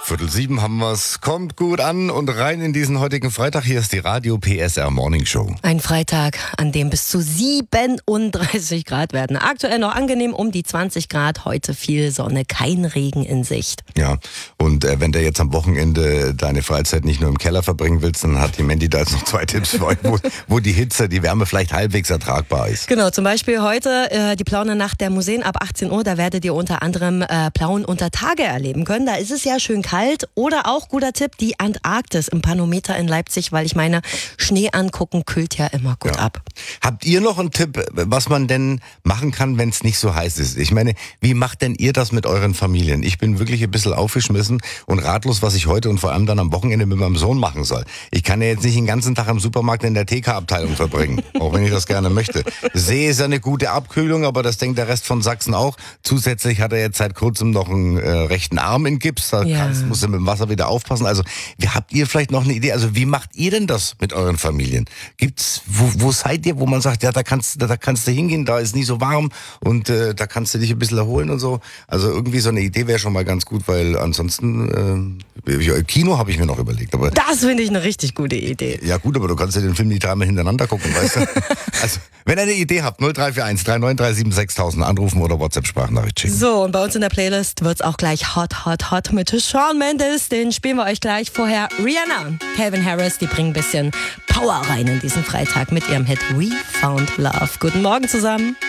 6:15 haben wir's. Kommt gut an und rein in diesen heutigen Freitag. Hier ist die Radio PSR Morning Show. Ein Freitag, an dem bis zu 37 Grad werden. Aktuell noch angenehm um die 20 Grad. Heute viel Sonne, kein Regen in Sicht. Ja, und wenn du jetzt am Wochenende deine Freizeit nicht nur im Keller verbringen willst, dann hat die Mandy da jetzt noch 2 Tipps für euch, wo die Hitze, die Wärme vielleicht halbwegs ertragbar ist. Genau, zum Beispiel heute die Plaunernacht der Museen ab 18 Uhr. Da werdet ihr unter anderem Plauen unter Tage erleben können. Da ist es ja schön kalt. Oder auch, guter Tipp, die Antarktis im Panometer in Leipzig, weil ich meine, Schnee angucken kühlt ja immer gut ab. Habt ihr noch einen Tipp, was man denn machen kann, wenn es nicht so heiß ist? Ich meine, wie macht denn ihr das mit euren Familien? Ich bin wirklich ein bisschen aufgeschmissen und ratlos, was ich heute und vor allem dann am Wochenende mit meinem Sohn machen soll. Ich kann ja jetzt nicht den ganzen Tag im Supermarkt in der TK-Abteilung verbringen, auch wenn ich das gerne möchte. See ist ja eine gute Abkühlung, aber das denkt der Rest von Sachsen auch. Zusätzlich hat er jetzt seit kurzem noch einen rechten Arm in Gips, da muss er mit dem Wasser wieder aufpassen. Also, habt ihr vielleicht noch eine Idee? Also, wie macht ihr denn das mit euren Familien? Gibt's, wo seid ihr, wo man sagt, ja, da kannst du hingehen, da ist nicht so warm und da kannst du dich ein bisschen erholen und so. Also, irgendwie so eine Idee wäre schon mal ganz gut, weil ansonsten, Kino habe ich mir noch überlegt. Aber das finde ich eine richtig gute Idee. Ja gut, aber du kannst ja den Film nicht dreimal hintereinander gucken, weißt du? Also, wenn ihr eine Idee habt, 0341 3937 6000 anrufen oder WhatsApp-Sprachnachricht schicken. So, und bei uns in der Playlist wird's auch gleich hot, hot, hot mit Shawn Mendes. Den spielen wir euch gleich. Vorher Rihanna, Calvin Harris, die bringen ein bisschen Power rein in diesen Freitag mit ihrem Hit We Found Love. Guten Morgen zusammen.